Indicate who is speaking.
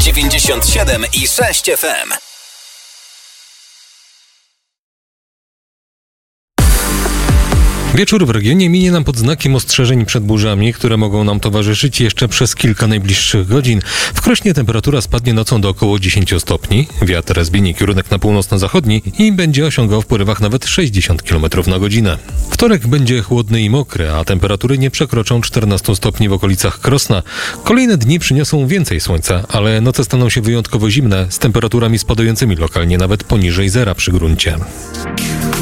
Speaker 1: 97,6 FM.
Speaker 2: Wieczór w regionie minie nam pod znakiem ostrzeżeń przed burzami, które mogą nam towarzyszyć jeszcze przez kilka najbliższych godzin. W Krośnie temperatura spadnie nocą do około 10 stopni, wiatr zmieni kierunek na północno-zachodni i będzie osiągał w porywach nawet 60 km na godzinę. Wtorek będzie chłodny i mokry, a temperatury nie przekroczą 14 stopni w okolicach Krosna. Kolejne dni przyniosą więcej słońca, ale noce staną się wyjątkowo zimne, z temperaturami spadającymi lokalnie nawet poniżej zera przy gruncie.